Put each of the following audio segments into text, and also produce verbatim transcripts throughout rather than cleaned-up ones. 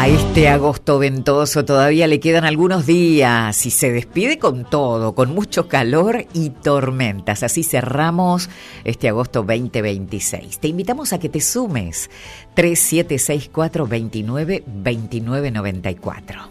A este agosto ventoso todavía le quedan algunos días y se despide con todo, con mucho calor y tormentas. Así cerramos este agosto veinte veintiséis. Te invitamos a que te sumes tres siete seis cuatro, veintinueve, veintinueve noventa y cuatro.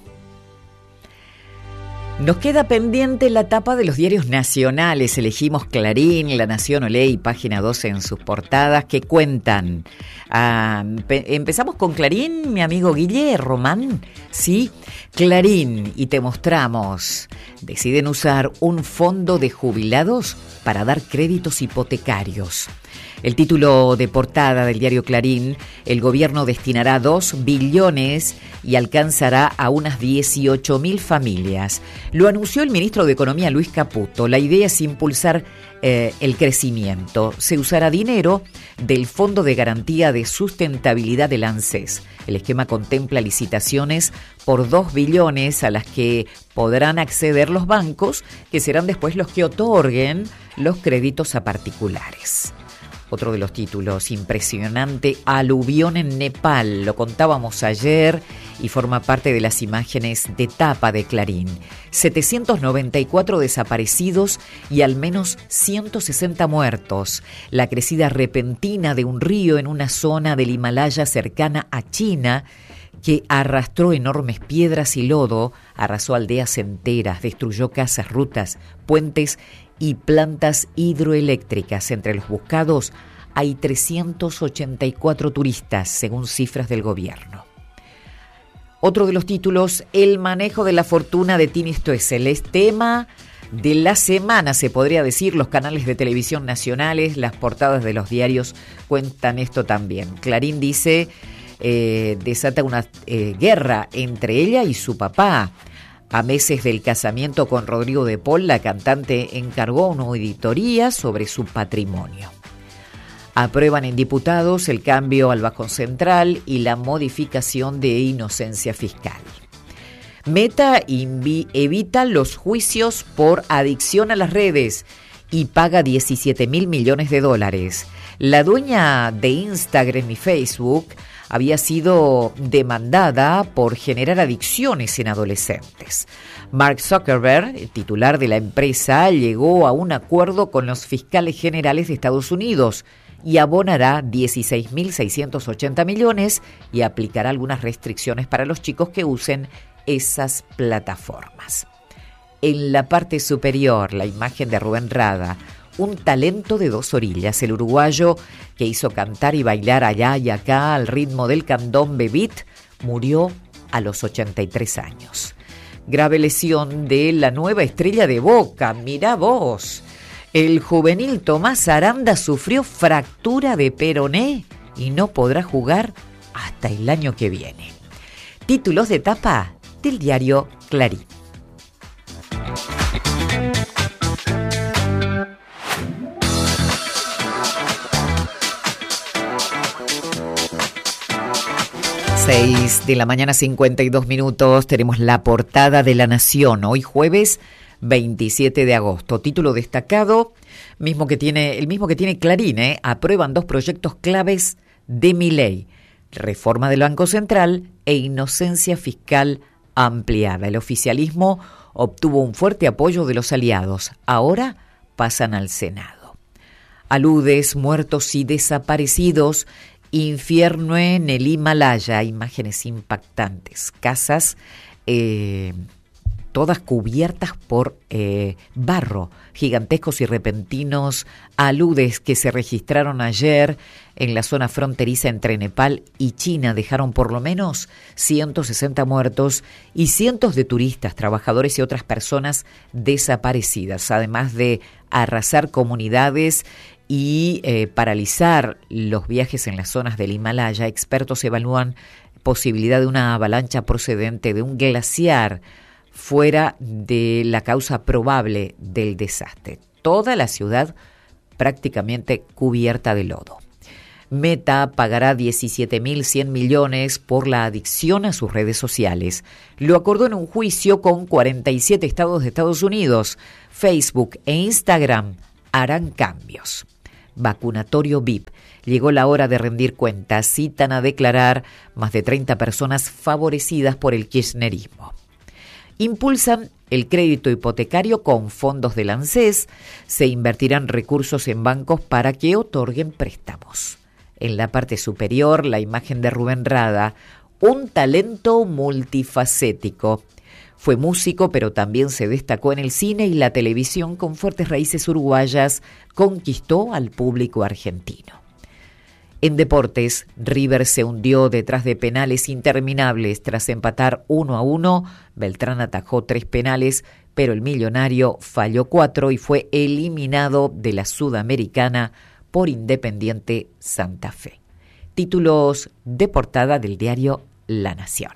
Nos queda pendiente la tapa de los diarios nacionales. Elegimos Clarín, La Nación, Olé y Página doce en sus portadas que cuentan. Ah, pe- empezamos con Clarín, mi amigo Guille Román. Sí, Clarín, y te mostramos. Deciden usar un fondo de jubilados para dar créditos hipotecarios. El título de portada del diario Clarín: el gobierno destinará dos billones y alcanzará a unas dieciocho mil familias. Lo anunció el ministro de Economía, Luis Caputo. La idea es impulsar eh, el crecimiento. Se usará dinero del Fondo de Garantía de Sustentabilidad del ANSES. El esquema contempla licitaciones por dos billones a las que podrán acceder los bancos, que serán después los que otorguen los créditos a particulares. Otro de los títulos: impresionante aluvión en Nepal. Lo contábamos ayer y forma parte de las imágenes de tapa de Clarín. setecientos noventa y cuatro desaparecidos y al menos ciento sesenta muertos. La crecida repentina de un río en una zona del Himalaya cercana a China, que arrastró enormes piedras y lodo, arrasó aldeas enteras, destruyó casas, rutas, puentes y plantas hidroeléctricas. Entre los buscados hay trescientos ochenta y cuatro turistas, según cifras del gobierno. Otro de los títulos: el manejo de la fortuna de Tini Stoessel. Es tema de la semana, se podría decir. Los canales de televisión nacionales, las portadas de los diarios cuentan esto también. Clarín dice, eh, desata una eh, guerra entre ella y su papá. A meses del casamiento con Rodrigo de Paul, la cantante encargó una auditoría sobre su patrimonio. Aprueban en diputados el cambio al Banco Central y la modificación de inocencia fiscal. Meta invi- evita los juicios por adicción a las redes y paga diecisiete mil millones de dólares. La dueña de Instagram y Facebook había sido demandada por generar adicciones en adolescentes. Mark Zuckerberg, el titular de la empresa, llegó a un acuerdo con los fiscales generales de Estados Unidos y abonará dieciséis mil seiscientos ochenta millones y aplicará algunas restricciones para los chicos que usen esas plataformas. En la parte superior, la imagen de Rubén Rada, un talento de dos orillas. El uruguayo, que hizo cantar y bailar allá y acá al ritmo del candombe beat, murió a los ochenta y tres años. Grave lesión de la nueva estrella de Boca. Mirá vos. El juvenil Tomás Aranda sufrió fractura de peroné y no podrá jugar hasta el año que viene. Títulos de tapa del diario Clarín. seis de la mañana, cincuenta y dos minutos. Tenemos la portada de La Nación, hoy jueves veintisiete de agosto. Título destacado, mismo que tiene, el mismo que tiene Clarín, ¿eh? Aprueban dos proyectos claves de Milei: reforma del Banco Central e inocencia fiscal ampliada. El oficialismo obtuvo un fuerte apoyo de los aliados. Ahora pasan al Senado. Aludes, muertos y desaparecidos. Infierno en el Himalaya. Imágenes impactantes. Casas eh, todas cubiertas por eh, barro. Gigantescos y repentinos aludes que se registraron ayer en la zona fronteriza entre Nepal y China dejaron por lo menos ciento sesenta muertos y cientos de turistas, trabajadores y otras personas desaparecidas, además de arrasar comunidades y eh, paralizar los viajes en las zonas del Himalaya. Expertos evalúan posibilidad de una avalancha procedente de un glaciar fuera de la causa probable del desastre. Toda la ciudad prácticamente cubierta de lodo. Meta pagará diecisiete mil cien millones por la adicción a sus redes sociales. Lo acordó en un juicio con cuarenta y siete estados de Estados Unidos. Facebook e Instagram harán cambios. Vacunatorio V I P. Llegó la hora de rendir cuentas. Citan a declarar más de treinta personas favorecidas por el kirchnerismo. Impulsan el crédito hipotecario con fondos del ANSES. Se invertirán recursos en bancos para que otorguen préstamos. En la parte superior, la imagen de Rubén Rada, un talento multifacético. Fue músico, pero también se destacó en el cine y la televisión con fuertes raíces uruguayas. Conquistó al público argentino. En deportes, River se hundió detrás de penales interminables. Tras empatar uno a uno, Beltrán atajó tres penales, pero el millonario falló cuatro y fue eliminado de la Sudamericana por Independiente Santa Fe. Títulos de portada del diario La Nación.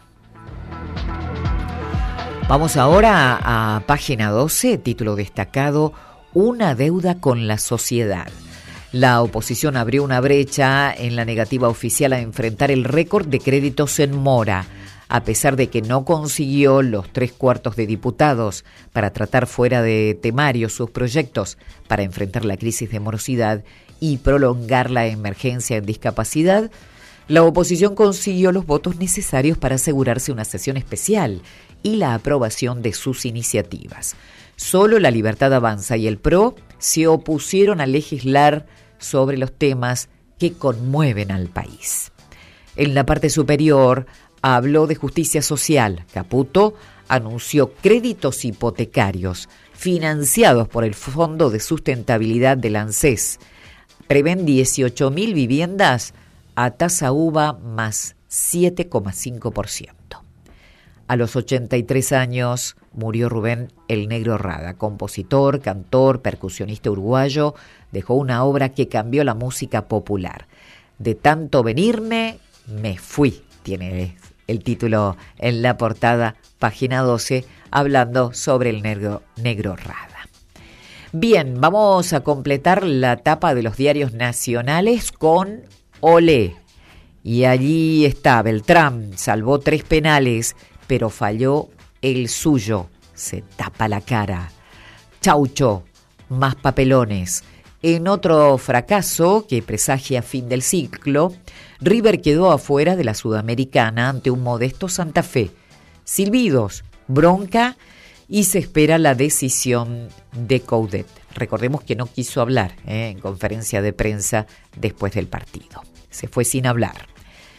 Vamos ahora a, a página doce, título destacado, una deuda con la sociedad. La oposición abrió una brecha en la negativa oficial a enfrentar el récord de créditos en mora, a pesar de que no consiguió los tres cuartos de diputados para tratar fuera de temario sus proyectos para enfrentar la crisis de morosidad y prolongar la emergencia en discapacidad. La oposición consiguió los votos necesarios para asegurarse una sesión especial y la aprobación de sus iniciativas. Solo La Libertad Avanza y el P R O se opusieron a legislar sobre los temas que conmueven al país. En la parte superior habló de justicia social. Caputo anunció créditos hipotecarios financiados por el Fondo de Sustentabilidad del ANSES. Prevén dieciocho mil viviendas a tasa uva más siete coma cinco por ciento. A los ochenta y tres años murió Rubén El Negro Rada, compositor, cantor, percusionista uruguayo. Dejó una obra que cambió la música popular. De tanto venirme, me fui, tiene el título en la portada, página doce, hablando sobre el Negro, Negro Rada. Bien, vamos a completar la tapa de los diarios nacionales con Olé. Y allí está, Beltrán salvó tres penales, pero falló el suyo. Se tapa la cara. Chaucho, más papelones. En otro fracaso que presagia fin del ciclo, River quedó afuera de la Sudamericana ante un modesto Santa Fe. Silbidos, bronca y se espera la decisión de Coudet. Recordemos que no quiso hablar ¿eh? en conferencia de prensa después del partido. Se fue sin hablar.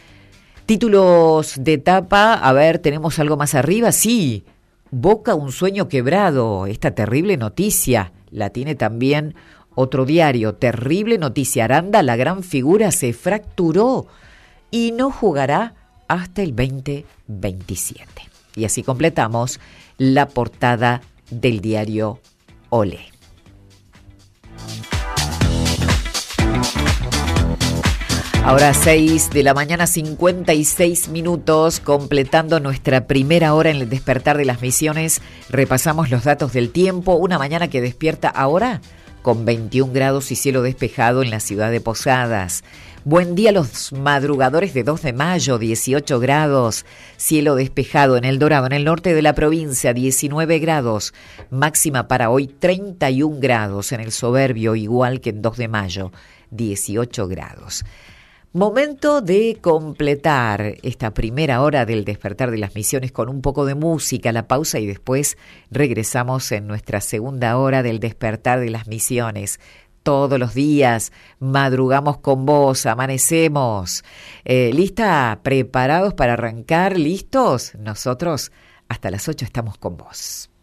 Títulos de tapa, a ver, ¿tenemos algo más arriba? Sí, Boca un sueño quebrado. Esta terrible noticia la tiene también otro diario. Terrible noticia, Aranda, la gran figura, se fracturó y no jugará hasta el veinte veintisiete. Y así completamos la portada del diario Olé. Ahora seis de la mañana, cincuenta y seis minutos, completando nuestra primera hora en el despertar de las misiones. Repasamos los datos del tiempo. Una mañana que despierta ahora con veintiún grados y cielo despejado en la ciudad de Posadas. Buen día a los madrugadores de dos de mayo, dieciocho grados, cielo despejado en El Dorado, en el norte de la provincia, diecinueve grados, máxima para hoy treinta y un grados, en el Soberbio, igual que en dos de mayo, dieciocho grados. Momento de completar esta primera hora del despertar de las misiones con un poco de música, la pausa y después regresamos en nuestra segunda hora del despertar de las misiones. Todos los días madrugamos con vos, amanecemos. Eh, ¿Lista? ¿Preparados para arrancar? ¿Listos? Nosotros hasta las ocho estamos con vos.